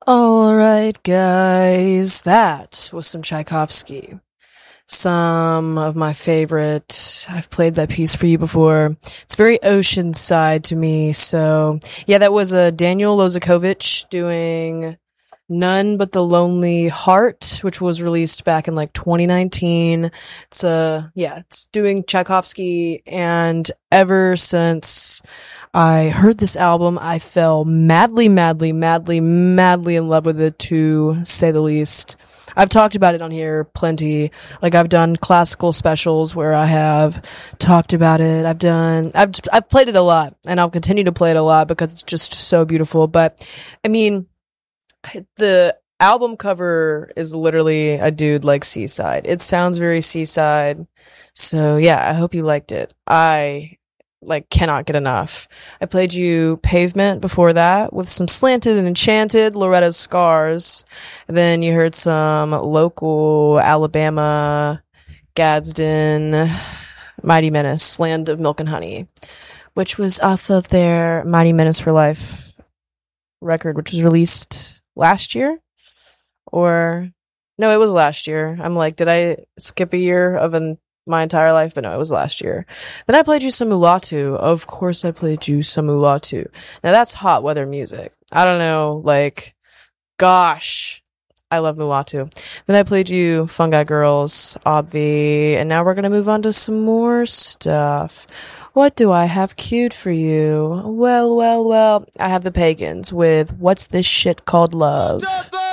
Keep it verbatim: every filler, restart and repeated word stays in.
All right, guys, that was some Tchaikovsky. Some of my favorite. I've played that piece for you before. It's very oceanside to me. So, yeah, that was uh, Daniel Lozakovich doing None But the Lonely Heart, which was released back in like twenty nineteen. It's uh yeah, it's doing Tchaikovsky, and ever since I heard this album, I fell madly, madly, madly, madly in love with it, to say the least. I've talked about it on here plenty. Like, I've done classical specials where I have talked about it. I've done, I've, I've played it a lot, and I'll continue to play it a lot because it's just so beautiful. But, I mean, the album cover is literally a dude like Seaside. It sounds very Seaside. So, yeah, I hope you liked it. I like cannot get enough. I played you Pavement before that with some Slanted and Enchanted, Loretta's Scars. And then you heard some local Alabama, Gadsden, Mighty Menace, Land of Milk and Honey, which was off of their Mighty Menace for Life record, which was released last year. Or no, it was last year. I'm like, did I skip a year of an my entire life? But no, it was last year. Then I played you some Mulatu. Of course I played you some Mulatu. Now that's hot weather music. I don't know, like, gosh, I love Mulatu. Then I played you Fungi Girls, Obvi, and now we're gonna move on to some more stuff. What do I have queued for you? Well, well, well, I have the Pagans with What's This Shit Called Love.